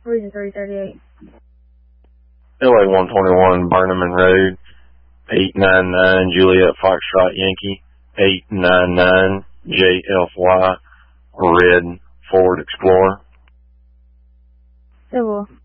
Region 338. LA 121 Burnaman Road, 899 Juliet Foxtrot Yankee, 899 JFY, red Ford Explorer. Civil.